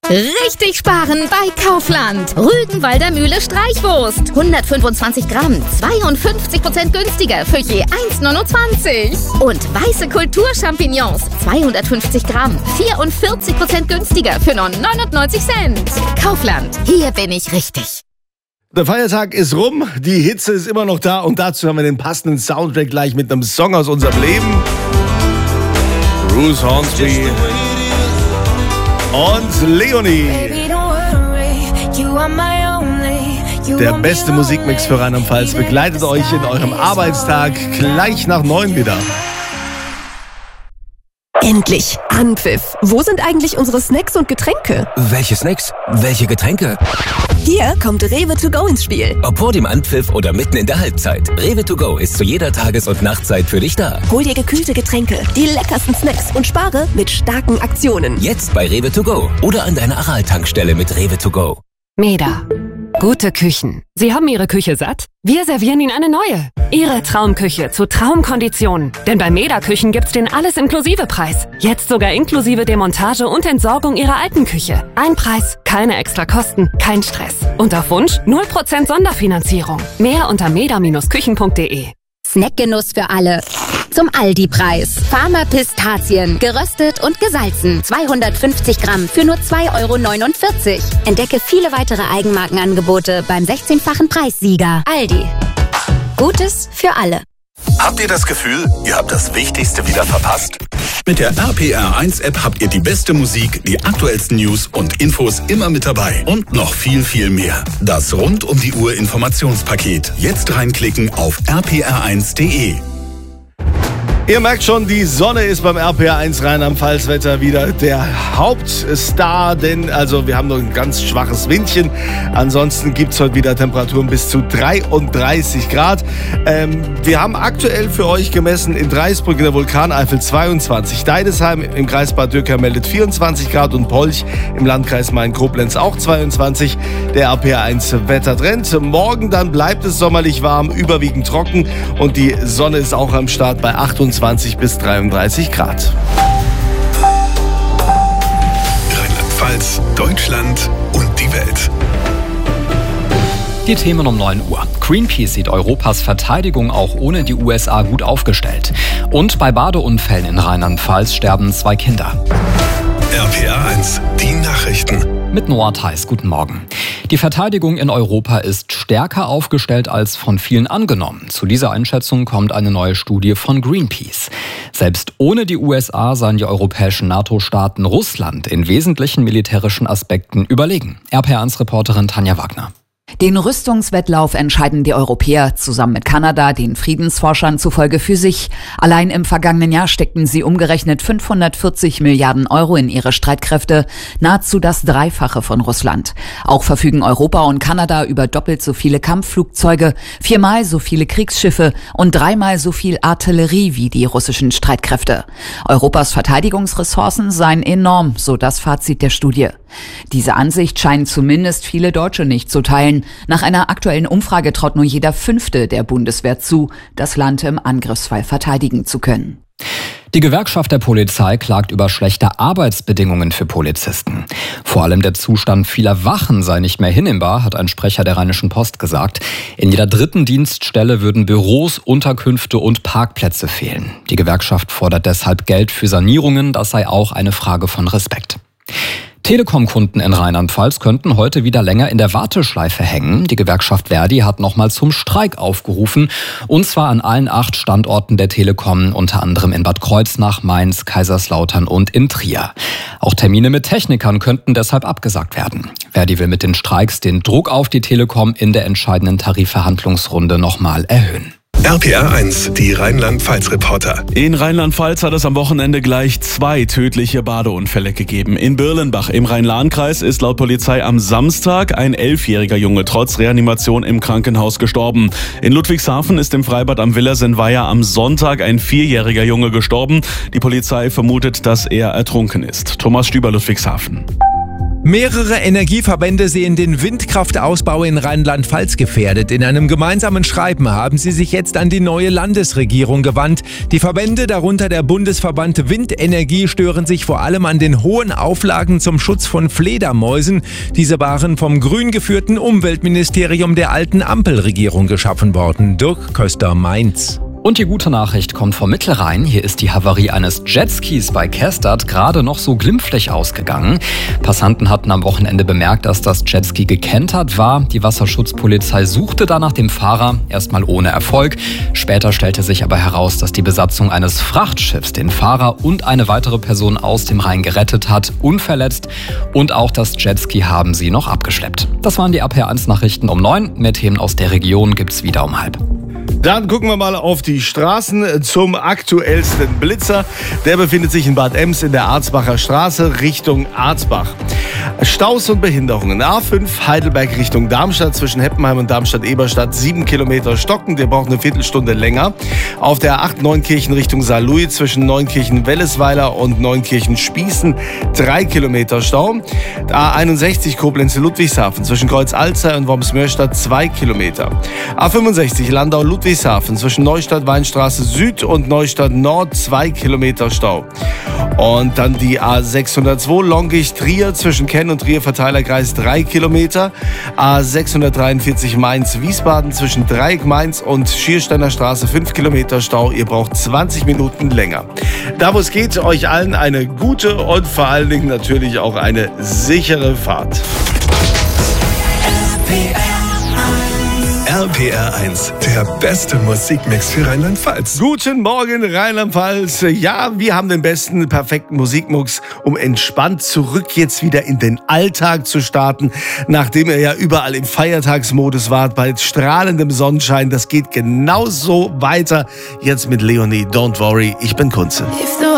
Richtig sparen bei Kaufland. Rügenwalder Mühle Streichwurst. 125 Gramm, 52% günstiger für je 1,29. Und weiße Kulturchampignons. 250 Gramm, 44% günstiger für nur 99 Cent. Kaufland, hier bin ich richtig. Der Feiertag ist rum, die Hitze ist immer noch da und dazu haben wir den passenden Soundtrack gleich mit einem Song aus unserem Leben. Bruce Hornsby und Leonie. Der beste Musikmix für Rheinland-Pfalz begleitet euch in eurem Arbeitstag gleich nach 9 wieder. Endlich! Anpfiff! Wo sind eigentlich unsere Snacks und Getränke? Welche Snacks? Welche Getränke? Hier kommt Rewe to go ins Spiel. Ob vor dem Anpfiff oder mitten in der Halbzeit. Rewe to go ist zu jeder Tages- und Nachtzeit für dich da. Hol dir gekühlte Getränke, die leckersten Snacks und spare mit starken Aktionen. Jetzt bei Rewe to go oder an deiner Aral-Tankstelle mit Rewe to go. Meda. Gute Küchen. Sie haben Ihre Küche satt? Wir servieren Ihnen eine neue. Ihre Traumküche zu Traumkonditionen. Denn bei Meda Küchen gibt's den Alles-Inklusive-Preis. Jetzt sogar inklusive Demontage und Entsorgung Ihrer alten Küche. Ein Preis, keine extra Kosten, kein Stress. Und auf Wunsch 0% Sonderfinanzierung. Mehr unter meda-küchen.de. Snackgenuss für alle. Zum Aldi-Preis. Farmer Pistazien, geröstet und gesalzen. 250 Gramm für nur 2,49 €. Entdecke viele weitere Eigenmarkenangebote beim 16-fachen Preissieger. Aldi. Gutes für alle. Habt ihr das Gefühl, ihr habt das Wichtigste wieder verpasst? Mit der RPR1-App habt ihr die beste Musik, die aktuellsten News und Infos immer mit dabei. Und noch viel, viel mehr. Das Rund-um-die-Uhr-Informationspaket. Jetzt reinklicken auf rpr1.de. Ihr merkt schon, die Sonne ist beim RPR1 Rheinland-Pfalz-Wetter wieder der Hauptstar, denn wir haben nur ein ganz schwaches Windchen. Ansonsten gibt es heute wieder Temperaturen bis zu 33 Grad. Wir haben aktuell für euch gemessen in Dreisbrück in der Vulkaneifel 22, Deidesheim im Kreis Bad Dürkheim meldet 24 Grad und Polch im Landkreis Main-Koblenz auch 22. Der RPR1 Wettertrend. Morgen dann bleibt es sommerlich warm, überwiegend trocken und die Sonne ist auch am Start bei 28 bis 33 Grad. Rheinland-Pfalz, Deutschland und die Welt. Die Themen um 9 Uhr. Greenpeace sieht Europas Verteidigung auch ohne die USA gut aufgestellt. Und bei Badeunfällen in Rheinland-Pfalz sterben 2 Kinder. RPR1, die Nachrichten. Mit Noah Theis, guten Morgen. Die Verteidigung in Europa ist stärker aufgestellt als von vielen angenommen. Zu dieser Einschätzung kommt eine neue Studie von Greenpeace. Selbst ohne die USA seien die europäischen NATO-Staaten Russland in wesentlichen militärischen Aspekten überlegen. RPR1-Reporterin Tanja Wagner. Den Rüstungswettlauf entscheiden die Europäer zusammen mit Kanada, den Friedensforschern zufolge für sich. Allein im vergangenen Jahr steckten sie umgerechnet 540 Milliarden € in ihre Streitkräfte, nahezu das Dreifache von Russland. Auch verfügen Europa und Kanada über doppelt so viele Kampfflugzeuge, 4-mal so viele Kriegsschiffe und 3-mal so viel Artillerie wie die russischen Streitkräfte. Europas Verteidigungsressourcen seien enorm, so das Fazit der Studie. Diese Ansicht scheinen zumindest viele Deutsche nicht zu teilen. Nach einer aktuellen Umfrage traut nur jeder 5. der Bundeswehr zu, das Land im Angriffsfall verteidigen zu können. Die Gewerkschaft der Polizei klagt über schlechte Arbeitsbedingungen für Polizisten. Vor allem der Zustand vieler Wachen sei nicht mehr hinnehmbar, hat ein Sprecher der Rheinischen Post gesagt. In jeder 3. Dienststelle würden Büros, Unterkünfte und Parkplätze fehlen. Die Gewerkschaft fordert deshalb Geld für Sanierungen. Das sei auch eine Frage von Respekt. Telekom-Kunden in Rheinland-Pfalz könnten heute wieder länger in der Warteschleife hängen. Die Gewerkschaft Verdi hat nochmal zum Streik aufgerufen. Und zwar an allen 8 Standorten der Telekom, unter anderem in Bad Kreuznach, Mainz, Kaiserslautern und in Trier. Auch Termine mit Technikern könnten deshalb abgesagt werden. Verdi will mit den Streiks den Druck auf die Telekom in der entscheidenden Tarifverhandlungsrunde nochmal erhöhen. RPR1, die Rheinland-Pfalz-Reporter. In Rheinland-Pfalz hat es am Wochenende gleich 2 tödliche Badeunfälle gegeben. In Birlenbach im Rhein-Lahn-Kreis ist laut Polizei am Samstag ein 11-jähriger Junge trotz Reanimation im Krankenhaus gestorben. In Ludwigshafen ist im Freibad am Villa-Senweier am Sonntag ein 4-jähriger Junge gestorben. Die Polizei vermutet, dass er ertrunken ist. Thomas Stüber, Ludwigshafen. Mehrere Energieverbände sehen den Windkraftausbau in Rheinland-Pfalz gefährdet. In einem gemeinsamen Schreiben haben sie sich jetzt an die neue Landesregierung gewandt. Die Verbände, darunter der Bundesverband Windenergie, stören sich vor allem an den hohen Auflagen zum Schutz von Fledermäusen. Diese waren vom grün geführten Umweltministerium der alten Ampelregierung geschaffen worden. Dirk Köster, Mainz. Und die gute Nachricht kommt vom Mittelrhein. Hier ist die Havarie eines Jetskis bei Kestert gerade noch so glimpflich ausgegangen. Passanten hatten am Wochenende bemerkt, dass das Jetski gekentert war. Die Wasserschutzpolizei suchte dann nach dem Fahrer, erstmal ohne Erfolg. Später stellte sich aber heraus, dass die Besatzung eines Frachtschiffs den Fahrer und eine weitere Person aus dem Rhein gerettet hat, unverletzt. Und auch das Jetski haben sie noch abgeschleppt. Das waren die RPR1-Nachrichten um 9. Mehr Themen aus der Region gibt's wieder um 12. Dann gucken wir mal auf die Straßen zum aktuellsten Blitzer. Der befindet sich in Bad Ems in der Arzbacher Straße Richtung Arzbach. Staus und Behinderungen. A5 Heidelberg Richtung Darmstadt zwischen Heppenheim und Darmstadt-Eberstadt 7 Kilometer stockend. Der braucht eine Viertelstunde länger. Auf der A8 Neunkirchen Richtung Saarlouis zwischen Neunkirchen-Wellesweiler und Neunkirchen-Spießen 3 Kilometer Stau. A61 Koblenz-Ludwigshafen zwischen Kreuz-Alzey und Worms-Mörstadt 2 Kilometer. A65 Landau-Ludwigshafen zwischen Neustadt-Weinstraße Süd und Neustadt Nord 2 Kilometer Stau. Und dann die A602 Longisch-Trier zwischen Kenn und Trier Verteilerkreis 3 Kilometer. A643 Mainz-Wiesbaden zwischen Dreieck Mainz und Schiersteiner Straße 5 Kilometer Stau. Ihr braucht 20 Minuten länger. Da wo es geht, euch allen eine gute und vor allen Dingen natürlich auch eine sichere Fahrt. RPR1, der beste Musikmix für Rheinland-Pfalz. Guten Morgen, Rheinland-Pfalz. Ja, wir haben den besten, perfekten Musikmix, um entspannt zurück jetzt wieder in den Alltag zu starten, nachdem ihr ja überall im Feiertagsmodus wart, bei strahlendem Sonnenschein. Das geht genauso weiter jetzt mit Leonie. Don't worry, ich bin Kunze.